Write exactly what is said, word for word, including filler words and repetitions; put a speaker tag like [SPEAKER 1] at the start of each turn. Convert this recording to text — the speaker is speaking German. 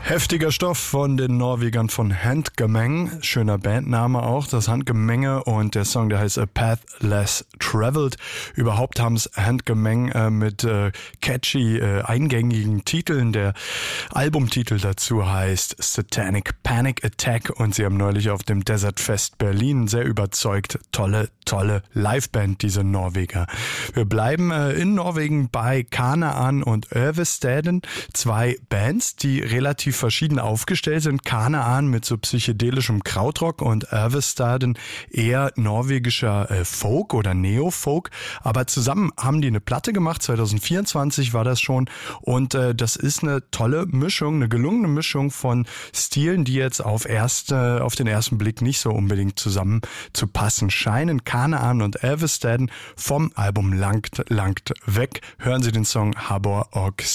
[SPEAKER 1] Heftiger Stoff von den Norwegern von Handgemeng. Schöner Bandname auch, das Handgemenge, und der Song, der heißt A Path Less Traveled. Überhaupt haben es Handgemeng äh, mit äh, catchy, äh, eingängigen Titeln. Der Albumtitel dazu heißt Satanic Panic Attack und sie haben neulich auf dem Desert Fest Berlin sehr überzeugt. Tolle, tolle Liveband, diese Norweger. Wir bleiben äh, in Norwegen bei Kanaan und Övestaden. Zwei Bands, die relativ verschieden aufgestellt sind. Kanaan mit so psychedelischem Krautrock und Övestaden eher norwegischer äh, Folk oder Neo-Folk. Aber zusammen haben die eine Platte gemacht, zwanzig vierundzwanzig war das schon. Und äh, das ist eine tolle Mischung, eine gelungene Mischung von Stilen, die jetzt auf, erste, auf den ersten Blick nicht so unbedingt zusammen zu passen scheinen. Kanaan und Övestaden vom Album Langt, Langt weg. Hören Sie den Song Habor og